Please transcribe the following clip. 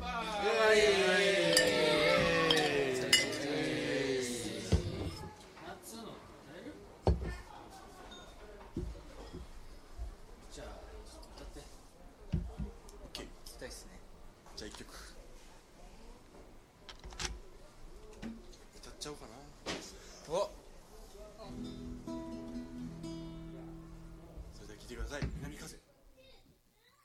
じゃあ歌って。聞きたいっすね。 じゃあ1曲。